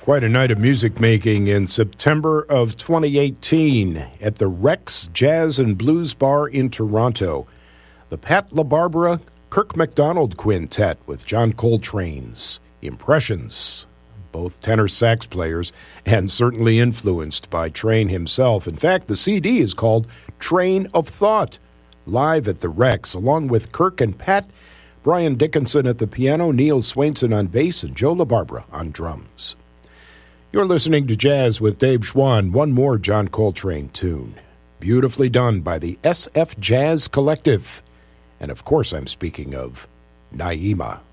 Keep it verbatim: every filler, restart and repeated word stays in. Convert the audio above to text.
Quite a night of music making in September of twenty eighteen at the Rex Jazz and Blues Bar in Toronto. The Pat LaBarbera Kirk MacDonald Quintet with John Coltrane's Impressions, both tenor sax players and certainly influenced by Train himself. In fact, the C D is called Train of Thought, live at the Rex, along with Kirk and Pat, Brian Dickinson at the piano, Neil Swainson on bass, and Joe LaBarbera on drums. You're listening to Jazz with Dave Schwann, one more John Coltrane tune, beautifully done by the S F Jazz Collective. And of course I'm speaking of Naima.